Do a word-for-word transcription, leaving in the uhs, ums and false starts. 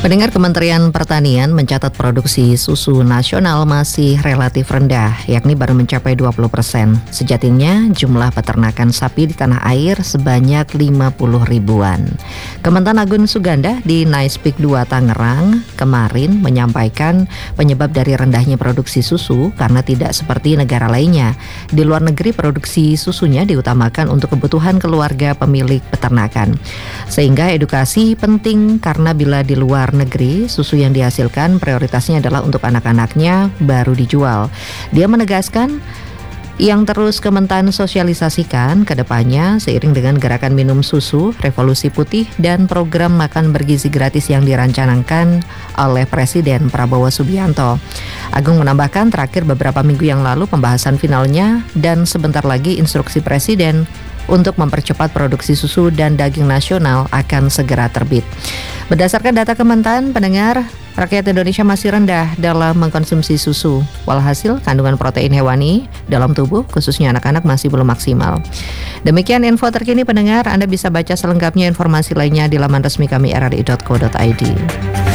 Pendengar, Kementerian Pertanian mencatat produksi susu nasional masih relatif rendah, yakni baru mencapai dua puluh persen. Sejatinya jumlah peternakan sapi di tanah air sebanyak lima puluh ribuan. Kementan Agun Suganda di Naispeak dua Tangerang kemarin menyampaikan penyebab dari rendahnya produksi susu karena tidak seperti negara lainnya. Di luar negeri produksi susunya diutamakan untuk kebutuhan keluarga pemilik peternakan. Sehingga edukasi penting karena bila di luar negeri, susu yang dihasilkan prioritasnya adalah untuk anak-anaknya baru dijual. Dia menegaskan yang terus Kementan sosialisasikan ke depannya seiring dengan gerakan minum susu, revolusi putih, dan program makan bergizi gratis yang direncanakan oleh Presiden Prabowo Subianto. Agung menambahkan terakhir beberapa minggu yang lalu pembahasan finalnya dan sebentar lagi instruksi Presiden untuk mempercepat produksi susu dan daging nasional akan segera terbit. Berdasarkan data Kementan, pendengar, rakyat Indonesia masih rendah dalam mengkonsumsi susu. Walhasil, kandungan protein hewani dalam tubuh, khususnya anak-anak, masih belum maksimal. Demikian info terkini, pendengar. Anda bisa baca selengkapnya informasi lainnya di laman resmi kami r r i dot co dot i d.